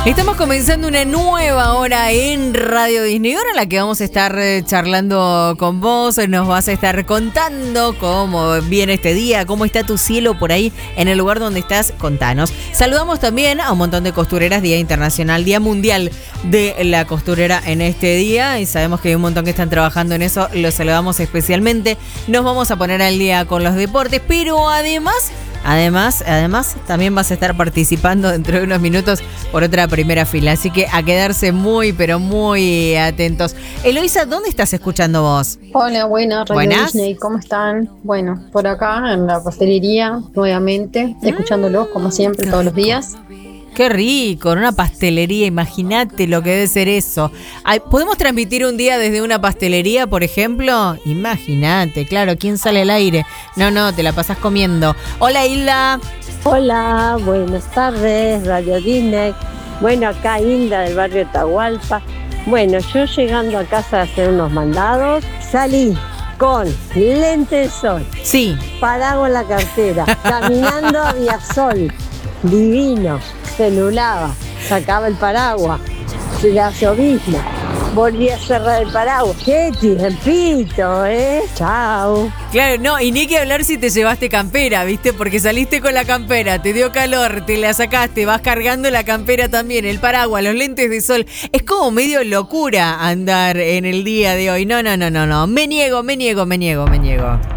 Estamos comenzando una nueva hora en Radio Disney, hora en la que vamos a estar charlando con vos, nos vas a estar contando cómo viene este día, cómo está tu cielo por ahí en el lugar donde estás, contanos. Saludamos también a un montón de costureras, Día Internacional, Día Mundial de la Costurera en este día, y sabemos que hay un montón que están trabajando en eso, los saludamos especialmente. Nos vamos a poner al día con los deportes, pero además, también vas a estar participando dentro de unos minutos por otra primera fila. Así que a quedarse muy, pero muy atentos. Eloisa, ¿dónde estás escuchando vos? Hola, buenas, Radio Disney, ¿cómo están? Bueno, por acá en la pastelería, nuevamente, escuchándolos como siempre, todos los días. Qué rico, en una pastelería, imagínate lo que debe ser eso. ¿Podemos transmitir un día desde una pastelería, por ejemplo? Imagínate, claro, ¿quién sale al aire? No, te la pasás comiendo. Hola, Hilda. Hola, buenas tardes, Radio Disney. Bueno, acá Hilda del barrio Atahualpa. Bueno, yo llegando a casa a hacer unos mandados, salí con lente de sol. Sí. Paraguas en la cartera, caminando había sol, divino. Se nublaba, sacaba el paraguas, se la llovizna, volvía a cerrar el paraguas. ¡Qué tiempito, Chao. Claro, no, y ni que hablar si te llevaste campera, ¿viste? Porque saliste con la campera, te dio calor, te la sacaste, vas cargando la campera también, el paraguas, los lentes de sol. Es como medio locura andar en el día de hoy. No. Me niego.